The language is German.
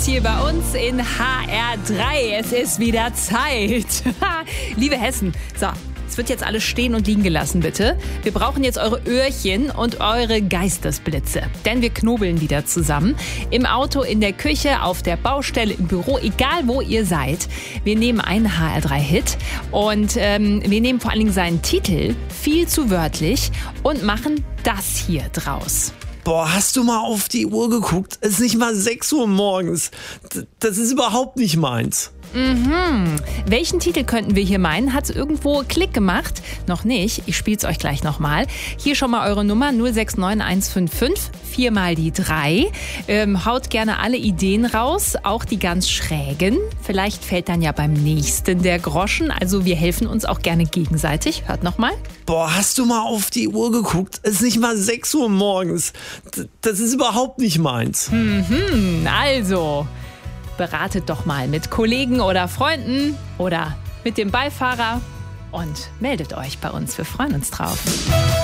hier bei uns in HR3. Es ist wieder Zeit. Liebe Hessen, so, es wird jetzt alles stehen und liegen gelassen, bitte. Wir brauchen jetzt eure Öhrchen und eure Geistesblitze. Denn wir knobeln wieder zusammen. Im Auto, in der Küche, auf der Baustelle, im Büro, egal wo ihr seid. Wir nehmen einen HR3-Hit und wir nehmen vor allen Dingen seinen Titel, viel zu wörtlich, und machen das hier draus. Boah, hast du mal auf die Uhr geguckt? Es ist nicht mal 6 Uhr morgens. Das ist überhaupt nicht meins. Welchen Titel könnten wir hier meinen? Hat's irgendwo Klick gemacht? Noch nicht. Ich spiel's euch gleich nochmal. Hier schon mal eure Nummer 069155 4 mal die 3. Haut gerne alle Ideen raus, auch die ganz schrägen. Vielleicht fällt dann ja beim nächsten der Groschen. Also wir helfen uns auch gerne gegenseitig. Hört nochmal. Boah, hast du mal auf die Uhr geguckt? Es ist nicht mal 6 Uhr morgens. Das ist überhaupt nicht meins. Also, beratet doch mal mit Kollegen oder Freunden oder mit dem Beifahrer und meldet euch bei uns. Wir freuen uns drauf.